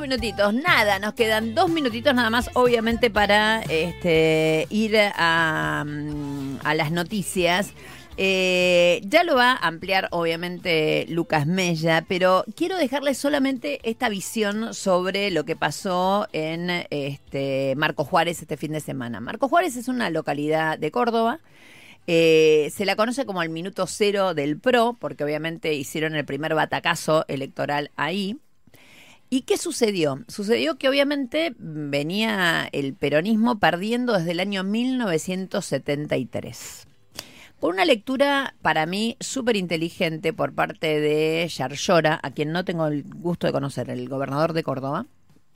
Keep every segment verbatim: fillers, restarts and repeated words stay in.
minutitos, nada, nos quedan dos minutitos nada más, obviamente, para este, ir a, a las noticias. Eh, ya lo va a ampliar, obviamente, Lucas Mella, pero quiero dejarles solamente esta visión sobre lo que pasó en este, Marcos Juárez este fin de semana. Marcos Juárez es una localidad de Córdoba. Eh, se la conoce como el minuto cero del P R O, porque obviamente hicieron el primer batacazo electoral ahí. ¿Y qué sucedió? Sucedió que obviamente venía el peronismo perdiendo desde el año mil novecientos setenta y tres. Con una lectura para mí súper inteligente por parte de Yarlora, a quien no tengo el gusto de conocer, el gobernador de Córdoba,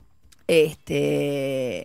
este...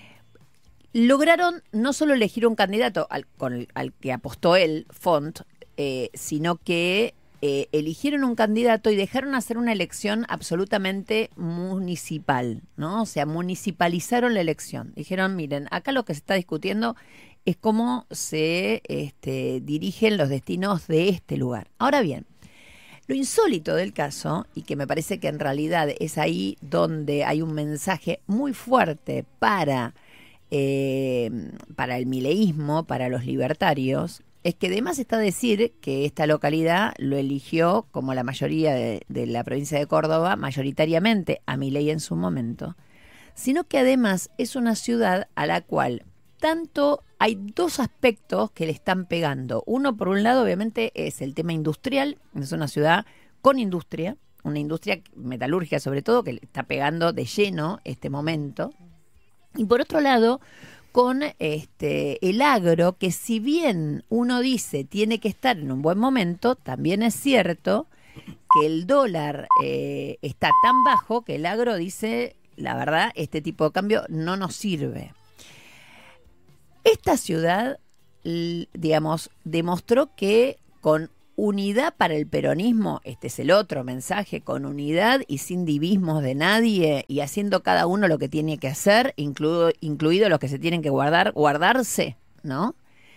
lograron no solo elegir un candidato al, con el, al que apostó él, Font, eh, sino que eh, eligieron un candidato y dejaron hacer una elección absolutamente municipal, ¿no? O sea, municipalizaron la elección. Dijeron, miren, acá lo que se está discutiendo es cómo se este, dirigen los destinos de este lugar. Ahora bien, lo insólito del caso, y que me parece que en realidad es ahí donde hay un mensaje muy fuerte para... Eh, para el mileísmo, para los libertarios, es que además está decir que esta localidad lo eligió, como la mayoría de, de la provincia de Córdoba, mayoritariamente a Milei en su momento, sino que además es una ciudad a la cual tanto hay dos aspectos que le están pegando. Uno, por un lado, obviamente, es el tema industrial, es una ciudad con industria, una industria metalúrgica sobre todo, que le está pegando de lleno este momento. Y por otro lado, con este el agro, que si bien uno dice tiene que estar en un buen momento, también es cierto que el dólar eh, está tan bajo que el agro dice, la verdad, este tipo de cambio no nos sirve. Esta ciudad, digamos, demostró que con unidad para el peronismo, este es el otro mensaje, con unidad y sin divismos de nadie y haciendo cada uno lo que tiene que hacer, incluido, incluido los que se tienen que guardar, guardarse, ¿no?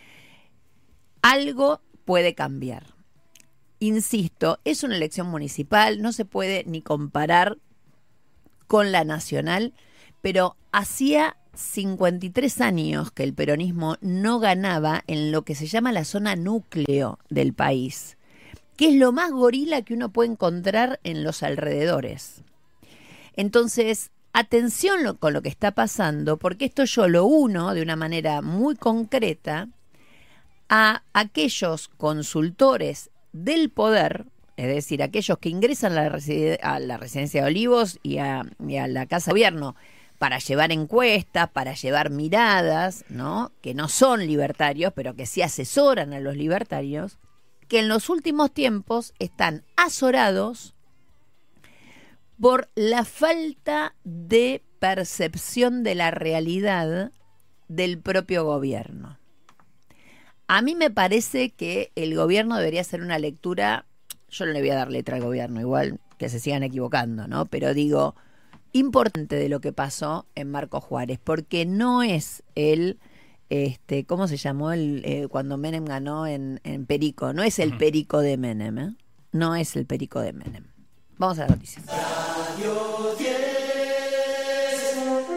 Algo puede cambiar. Insisto, es una elección municipal, no se puede ni comparar con la nacional, pero hacía cincuenta y tres años que el peronismo no ganaba en lo que se llama la zona núcleo del país, que es lo más gorila que uno puede encontrar en los alrededores. Entonces, atención lo, con lo que está pasando, porque esto yo lo uno de una manera muy concreta a aquellos consultores del poder, es decir, aquellos que ingresan a la, residen- a la residencia de Olivos y a, y a la Casa de Gobierno para llevar encuestas, para llevar miradas, ¿no? Que no son libertarios, pero que sí asesoran a los libertarios, que en los últimos tiempos están azorados por la falta de percepción de la realidad del propio gobierno. A mí me parece que el gobierno debería hacer una lectura, yo no le voy a dar letra al gobierno, igual que se sigan equivocando, ¿no? Pero digo, importante de lo que pasó en Marcos Juárez, porque no es el, este, ¿cómo se llamó el eh, cuando Menem ganó en, en Perico? No es el Perico de Menem, ¿eh? No es el Perico de Menem. Vamos a las noticias. Radio diez.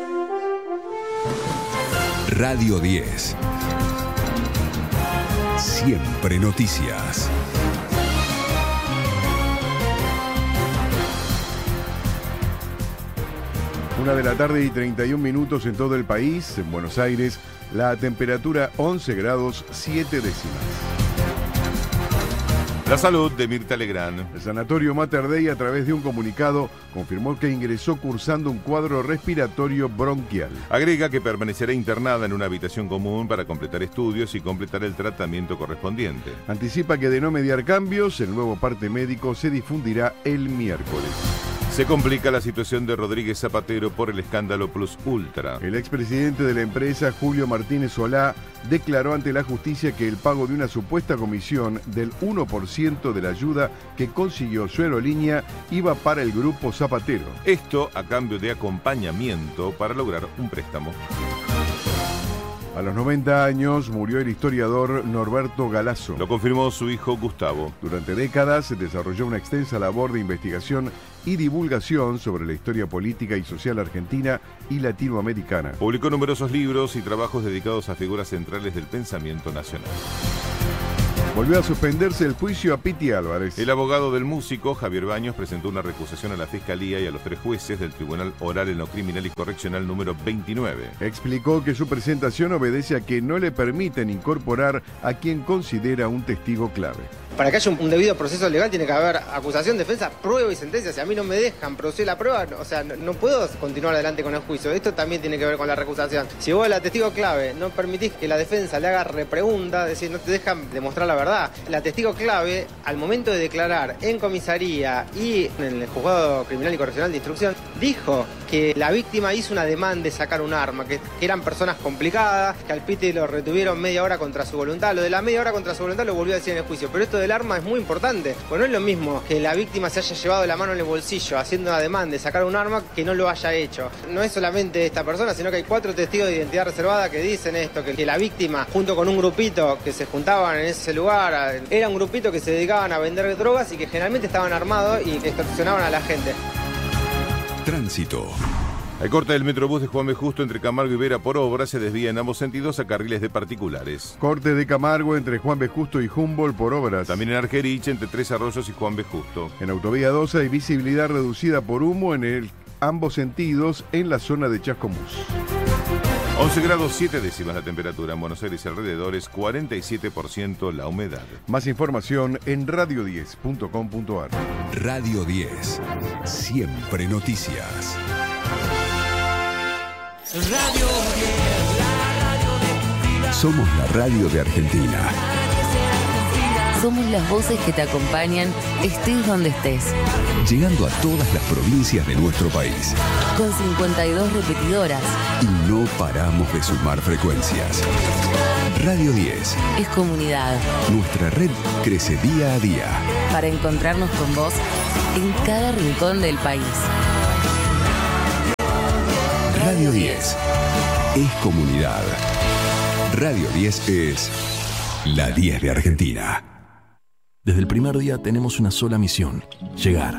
Radio diez. Siempre noticias. Una de la tarde y treinta y un minutos en todo el país. En Buenos Aires, la temperatura once grados siete décimas. La salud de Mirta Legrand. El Sanatorio Mater Dei, a través de un comunicado, confirmó que ingresó cursando un cuadro respiratorio bronquial. Agrega que permanecerá internada en una habitación común para completar estudios y completar el tratamiento correspondiente. Anticipa que de no mediar cambios, el nuevo parte médico se difundirá el miércoles. Se complica la situación de Rodríguez Zapatero por el escándalo Plus Ultra. El expresidente de la empresa, Julio Martínez Solá, declaró ante la justicia que el pago de una supuesta comisión del uno por ciento de la ayuda que consiguió su aerolínea iba para el grupo Zapatero. Esto a cambio de acompañamiento para lograr un préstamo. A los noventa años murió el historiador Norberto Galazo. Lo confirmó su hijo Gustavo. Durante décadas se desarrolló una extensa labor de investigación y divulgación sobre la historia política y social argentina y latinoamericana. Publicó numerosos libros y trabajos dedicados a figuras centrales del pensamiento nacional. Volvió a suspenderse el juicio a Piti Álvarez. El abogado del músico, Javier Baños, presentó una recusación a la Fiscalía y a los tres jueces del Tribunal Oral en lo Criminal y Correccional número veintinueve. Explicó que su presentación obedece a que no le permiten incorporar a quien considera un testigo clave. Para que haya un debido proceso legal tiene que haber acusación, defensa, prueba y sentencia. Si a mí no me dejan producir la prueba, o sea, no, no puedo continuar adelante con el juicio. Esto también tiene que ver con la recusación. Si vos, la testigo clave, no permitís que la defensa le haga repregunta, es decir, no te dejan demostrar la verdad. La testigo clave, al momento de declarar en comisaría y en el juzgado criminal y correccional de instrucción, dijo que la víctima hizo una demanda de sacar un arma, que, que eran personas complicadas, que al Piti lo retuvieron media hora contra su voluntad. Lo de la media hora contra su voluntad lo volvió a decir en el juicio, pero esto del arma es muy importante, pues no es lo mismo que la víctima se haya llevado la mano en el bolsillo haciendo una demanda de sacar un arma que no lo haya hecho. No es solamente esta persona, sino que hay cuatro testigos de identidad reservada que dicen esto, que, que la víctima, junto con un grupito que se juntaban en ese lugar, era un grupito que se dedicaban a vender drogas y que generalmente estaban armados y que extorsionaban a la gente. Tránsito. El corte del Metrobús de Juan B. Justo entre Camargo y Vera por obra se desvía en ambos sentidos a carriles de particulares. Corte de Camargo entre Juan B. Justo y Humboldt por obras. También en Argerich entre Tres Arroyos y Juan B. Justo. En Autovía dos hay visibilidad reducida por humo en el, ambos sentidos en la zona de Chascomús. once grados siete décimas la temperatura en Buenos Aires y alrededores, cuarenta y siete por ciento la humedad. Más información en radio diez punto com punto ar. Radio diez. Siempre noticias. Radio diez, la radio de tu vida. Somos la radio de Argentina. Somos las voces que te acompañan, estés donde estés. Llegando a todas las provincias de nuestro país. Con cincuenta y dos repetidoras. Y no paramos de sumar frecuencias. Radio diez. Es comunidad. Nuestra red crece día a día. Para encontrarnos con vos en cada rincón del país. Radio diez. Es comunidad. Radio diez es la diez de Argentina. Desde el primer día tenemos una sola misión: llegar.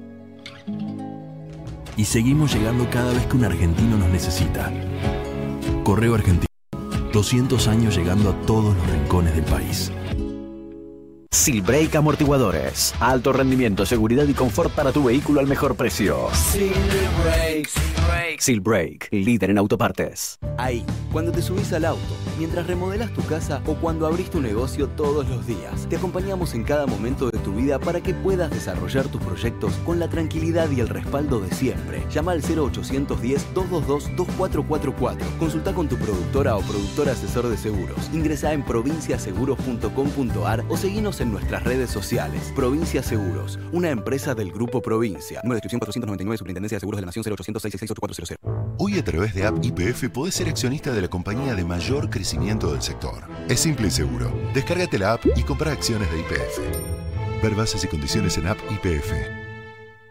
Y seguimos llegando cada vez que un argentino nos necesita. Correo Argentino. doscientos años llegando a todos los rincones del país. Silbrake Amortiguadores. Alto rendimiento, seguridad y confort para tu vehículo al mejor precio. Silbrake. Silbrake, líder en autopartes. Ahí, cuando te subís al auto, mientras remodelas tu casa o cuando abrís tu negocio todos los días, te acompañamos en cada momento de tu vida para que puedas desarrollar tus proyectos con la tranquilidad y el respaldo de siempre. Llama al cero ochocientos diez, doscientos veintidós, veinticuatro cuarenta y cuatro. Consulta con tu productora o productor asesor de seguros. Ingresá en provincia seguros punto com punto ar o seguinos en nuestras redes sociales. Provincia Seguros, una empresa del Grupo Provincia. Número de inscripción cuatrocientos noventa y nueve, Superintendencia de Seguros de la Nación, cero ochocientos seis sesenta y seis ocho cuatro cero cero. Hoy a través de App Y P F podés ser accionista de la compañía de mayor crecimiento del sector. Es simple y seguro. Descárgate la app y compra acciones de Y P F. Ver bases y condiciones en App Y P F.